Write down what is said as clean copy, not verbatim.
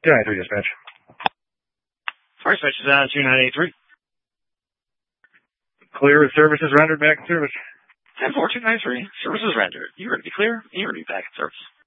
293 dispatch. Fire dispatch is 2983. Clear with services rendered, back in service. 10-4, 293. Services rendered. You're going to be clear, and you're going to be back in service.